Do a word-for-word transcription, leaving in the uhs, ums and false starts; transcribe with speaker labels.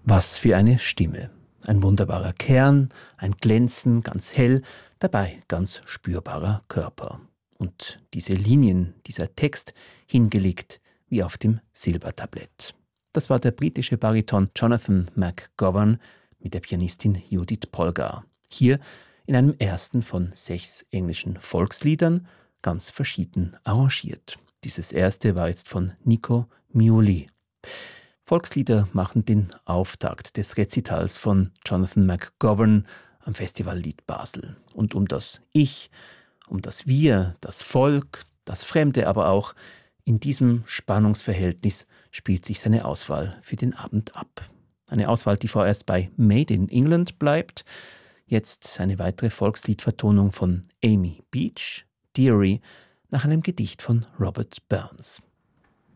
Speaker 1: Was für eine Stimme. Ein wunderbarer Kern, ein Glänzen, ganz hell, dabei ganz spürbarer Körper. Und diese Linien, dieser Text, hingelegt wie auf dem Silbertablett. Das war der britische Bariton Jonathan McGovern mit der Pianistin Judith Polgar. Hier in einem ersten von sechs englischen Volksliedern, ganz verschieden arrangiert. Dieses erste war jetzt von Nico Muhly. Volkslieder machen den Auftakt des Rezitals von Jonathan McGovern am Festivallied Basel. Und um das Ich, um das Wir, das Volk, das Fremde aber auch, in diesem Spannungsverhältnis spielt sich seine Auswahl für den Abend ab. Eine Auswahl, die vorerst bei Made in England bleibt. Jetzt eine weitere Volksliedvertonung von Amy Beach, Dearie, nach einem Gedicht von Robert Burns.